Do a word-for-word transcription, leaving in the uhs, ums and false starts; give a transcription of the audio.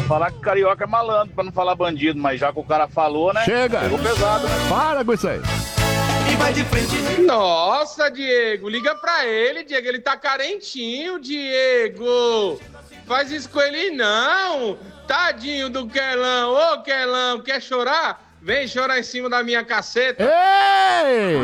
falar que carioca é malandro, pra não falar bandido, mas já que o cara falou, né? Chega! Pegou pesado, né? Para com isso aí! E vai de frente. Nossa, Diego, liga pra ele, Diego, ele tá carentinho, Diego. Faz isso com ele não. Tadinho do Quelão. Ô, Quelão, quer chorar? Vem chorar em cima da minha caceta. Ei!